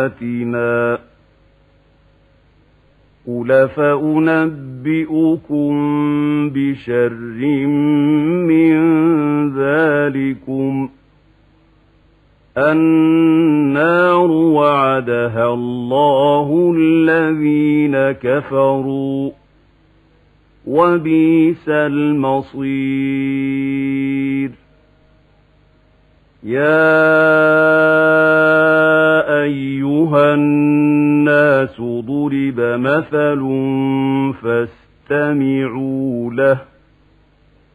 آيَاتِنَا قُلْ فَأُنَبِّئُكُم بِشَرٍّ مِّن ذَٰلِكُمْ النَّارُ وَعَدَهَا اللَّهُ الَّذِينَ كَفَرُوا وَبِئْسَ الْمَصِيرُ يَا أَيُّهَا النَّاسُ ضُرِبَ مَثَلٌ